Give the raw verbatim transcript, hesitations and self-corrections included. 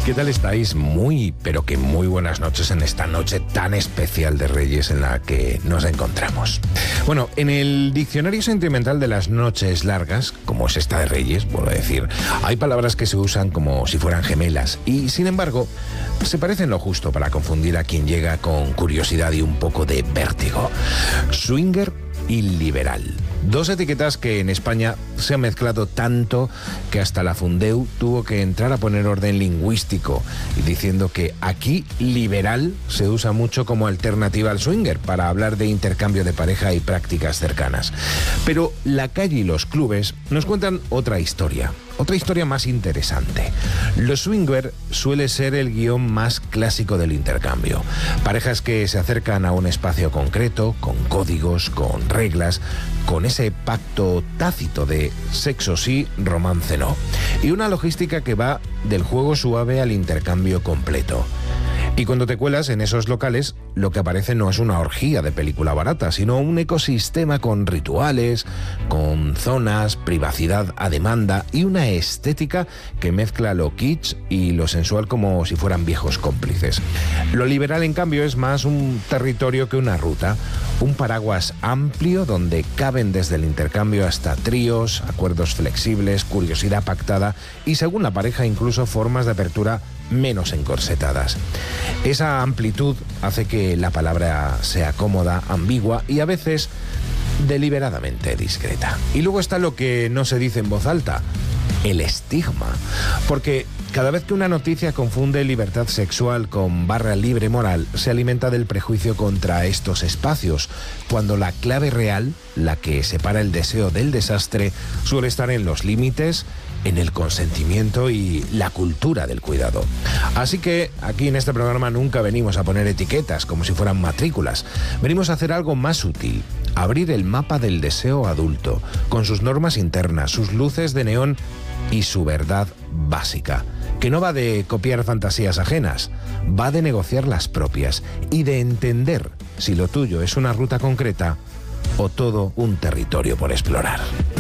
¿Qué tal estáis? Muy, pero que muy buenas noches en esta noche tan especial de Reyes en la que nos encontramos. Bueno, en el diccionario sentimental de las noches largas, como es esta de Reyes, vuelvo a decir, hay palabras que se usan como si fueran gemelas y, sin embargo, se parecen lo justo para confundir a quien llega con curiosidad y un poco de vértigo. Swinger y liberal. Dos etiquetas que en España se han mezclado tanto que hasta la Fundeu tuvo que entrar a poner orden lingüístico y diciendo que aquí liberal se usa mucho como alternativa al swinger para hablar de intercambio de pareja y prácticas cercanas. Pero la calle y los clubes nos cuentan otra historia. Otra historia más interesante. Los swinger suele ser el guión más clásico del intercambio. Parejas que se acercan a un espacio concreto, con códigos, con reglas, con ese pacto tácito de sexo sí, romance no. Y una logística que va del juego suave al intercambio completo. Y cuando te cuelas en esos locales, lo que aparece no es una orgía de película barata, sino un ecosistema con rituales, con zonas, privacidad a demanda y una estética que mezcla lo kitsch y lo sensual como si fueran viejos cómplices. Lo liberal, en cambio, es más un territorio que una ruta, un paraguas amplio donde caben desde el intercambio hasta tríos, acuerdos flexibles, curiosidad pactada y, según la pareja, incluso formas de apertura menos encorsetadas. Esa amplitud hace que la palabra sea cómoda, ambigua y a veces deliberadamente discreta. Y luego está lo que no se dice en voz alta, el estigma. Porque cada vez que una noticia confunde libertad sexual con barra libre moral, se alimenta del prejuicio contra estos espacios, cuando la clave real, la que separa el deseo del desastre, suele estar en los límites, en el consentimiento y la cultura del cuidado. Así que aquí en este programa nunca venimos a poner etiquetas como si fueran matrículas. Venimos a hacer algo más útil, abrir el mapa del deseo adulto, con sus normas internas, sus luces de neón y su verdad básica, que no va de copiar fantasías ajenas, va de negociar las propias y de entender si lo tuyo es una ruta concreta o todo un territorio por explorar.